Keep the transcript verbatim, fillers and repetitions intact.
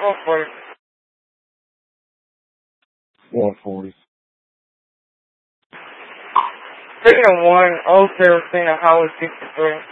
Go for it. one forty. Taking a one, oh Saracena, Howard sixty-three.